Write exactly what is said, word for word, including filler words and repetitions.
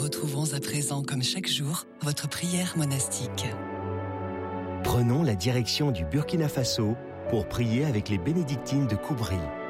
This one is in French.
retrouvons à présent, comme chaque jour, votre prière monastique. Prenons la direction du Burkina Faso pour prier avec les bénédictines de Koubri.